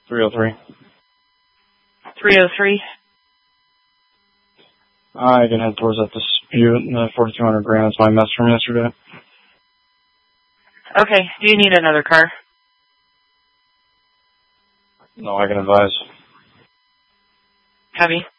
303. 303. I can head towards that dispute. The 4,200 grand is my mess from yesterday. Okay. Do you need another car? No, I can advise. Heavy.